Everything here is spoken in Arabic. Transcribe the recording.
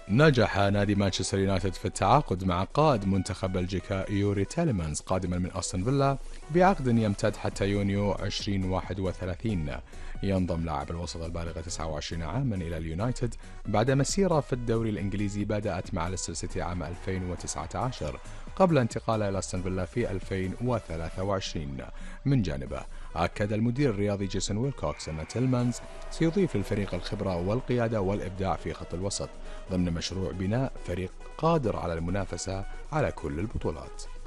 نجح نادي مانشستر يونايتد في التعاقد مع قائد منتخب بلجيكا يوري تيليمانز قادما من أستون فيلا بعقد يمتد حتى يونيو 2031. ينضم لاعب الوسط البالغ 29 عاما إلى اليونايتد بعد مسيرة في الدوري الإنجليزي بدأت مع ليستر سيتي عام 2019 قبل انتقاله إلى أستون فيلا في 2023. من جانبه أكد المدير الرياضي جيسون ويلكوكس أن تيليمانز سيضيف للفريق الخبرة والقيادة والإبداع في خط الوسط ضمن مشروع بناء فريق قادر على المنافسة على كل البطولات.